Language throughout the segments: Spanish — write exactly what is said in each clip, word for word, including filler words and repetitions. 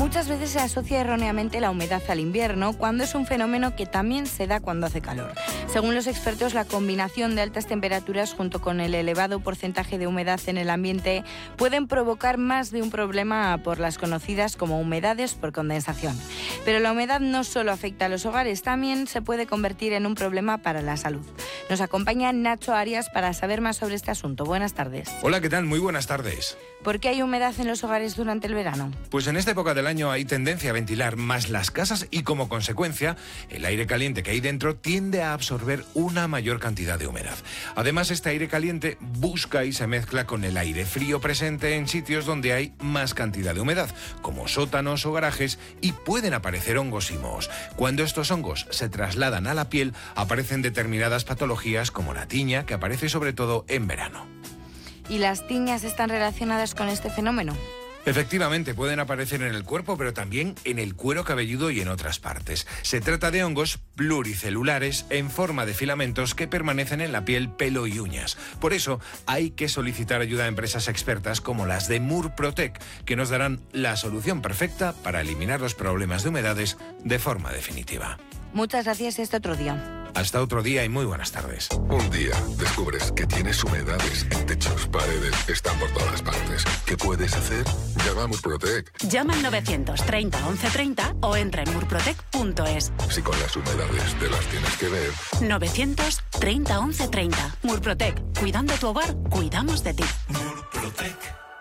Muchas veces se asocia erróneamente la humedad al invierno, cuando es un fenómeno que también se da cuando hace calor. Según los expertos, la combinación de altas temperaturas junto con el elevado porcentaje de humedad en el ambiente pueden provocar más de un problema por las conocidas como humedades por condensación. Pero la humedad no solo afecta a los hogares, también se puede convertir en un problema para la salud. Nos acompaña Nacho Arias para saber más sobre este asunto. Buenas tardes. Hola, ¿qué tal? Muy buenas tardes. ¿Por qué hay humedad en los hogares durante el verano? Pues en esta época del año hay tendencia a ventilar más las casas y, como consecuencia, el aire caliente que hay dentro tiende a absorber una mayor cantidad de humedad. Además, este aire caliente busca y se mezcla con el aire frío presente en sitios donde hay más cantidad de humedad, como sótanos o garajes, y pueden aparecer hongos y mohos. Cuando estos hongos se trasladan a la piel, aparecen determinadas patologías como la tiña, que aparece sobre todo en verano. ¿Y las tiñas están relacionadas con este fenómeno? Efectivamente, pueden aparecer en el cuerpo, pero también en el cuero cabelludo y en otras partes. Se trata de hongos pluricelulares en forma de filamentos que permanecen en la piel, pelo y uñas. Por eso hay que solicitar ayuda a empresas expertas como las de Murprotec, que nos darán la solución perfecta para eliminar los problemas de humedades de forma definitiva. Muchas gracias, hasta otro día. Hasta otro día y muy buenas tardes. Un día descubres que tienes humedades en techos, paredes, están por todas partes. ¿Qué puedes hacer? Llama a Murprotec. Llama al novecientos treinta once treinta o entra en murprotec punto es. Si con las humedades te las tienes que ver. novecientos treinta once treinta. Murprotec. Cuidando tu hogar, cuidamos de ti. Murprotec.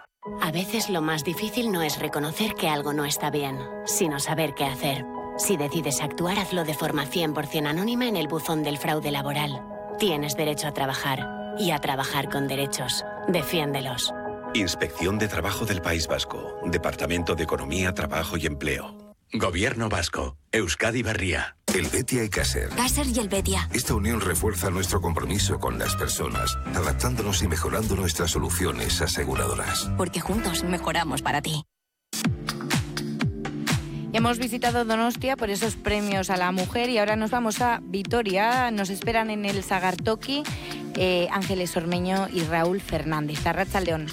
A veces lo más difícil no es reconocer que algo no está bien, sino saber qué hacer. Si decides actuar, hazlo de forma cien por ciento anónima en el buzón del fraude laboral. Tienes derecho a trabajar y a trabajar con derechos. Defiéndelos. Inspección de Trabajo del País Vasco. Departamento de Economía, Trabajo y Empleo. Gobierno Vasco. Euskadi Berria. El Betia y Caser. Caser y el Betia. Esta unión refuerza nuestro compromiso con las personas, adaptándonos y mejorando nuestras soluciones aseguradoras. Porque juntos mejoramos para ti. Hemos visitado Donostia por esos premios a la mujer y ahora nos vamos a Vitoria. Nos esperan en el Sagartoki eh, Ángeles Ormeño y Raúl Fernández. Arratsaldeon.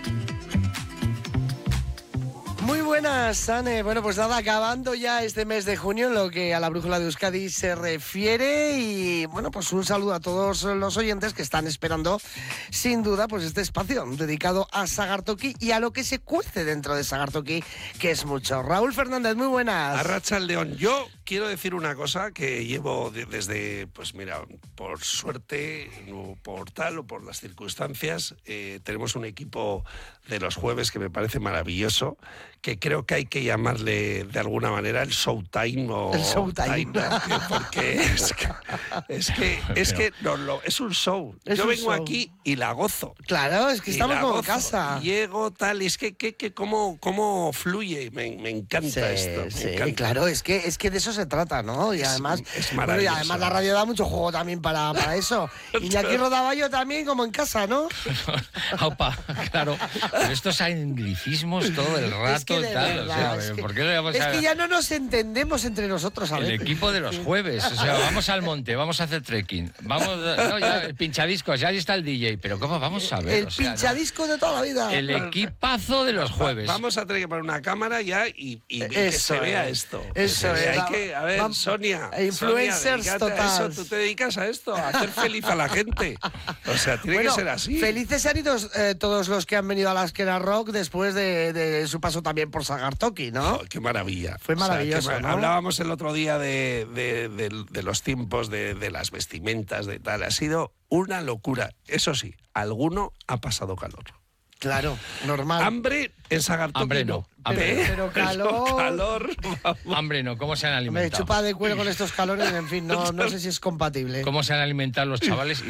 Muy buenas, Anne. Bueno, pues nada, acabando ya este mes de junio en lo que a la Brújula de Euskadi se refiere y bueno, pues un saludo a todos los oyentes que están esperando sin duda pues este espacio dedicado a Sagartoki y a lo que se cuece dentro de Sagartoki, que es mucho. Raúl Fernández, muy buenas. Arratsaldeon. Yo quiero decir una cosa que llevo de, desde, pues mira, por suerte, o por tal o por las circunstancias, eh, tenemos un equipo de los jueves que me parece maravilloso, que creo que hay que llamarle de alguna manera el Showtime o el Showtime, time, porque es que es que es que no, lo, es un show. Es Yo un vengo show. aquí y la gozo. Claro, es que Y estamos la como en gozo. casa. Llego tal, y es que, que, que cómo, cómo fluye, me, me encanta Sí, esto. Me sí, encanta. claro, es que es que de eso se trata, ¿no? Y Es- además, es bueno, y maravilloso. además la radio da mucho juego también para, para eso. Y aquí Rodaballo también como en casa, ¿no? Opa, claro. Pero estos anglicismos todo el rato Es que de y tal. verdad, o sea, es que- ¿por qué le vamos Es a...? que ya no nos entendemos entre nosotros a El veces. equipo de los jueves, o sea, vamos al monte, vamos a hacer trekking, vamos, no, ya, el pinchadiscos, ya ahí está el D J, pero ¿cómo vamos a ver? El O sea, pinchadisco de toda la vida. no, el equipazo de los jueves. Vamos a tener que poner una cámara ya y, y- y que Eso se vea es. esto. Eso Que es. Hay que, a ver, Vam- Sonia. influencers Sonia, dedícate a total. eso. Tú te dedicas a esto, a hacer feliz a la gente. O sea, tiene Bueno, que ser así. Felices se han ido eh, todos los que han venido a la Esquena Rock después de, de su paso también por Sagartoki, ¿no? Oh, qué maravilla. Fue maravilloso, que ma- ¿no? Hablábamos el otro día de, de- de- de los tiempos, de, de las vestimentas, de tal. Ha sido una locura. Eso sí, alguno ha pasado calor. Claro, normal. Hambre en Sagartoki. Hambre no. Pero, ¿Eh? pero calor... calor. vamos. Hambre no, ¿cómo se han Me alimentado? chupa de cuero con estos calores, en fin, no, no sé si es compatible. ¿Cómo se han alimentado los chavales?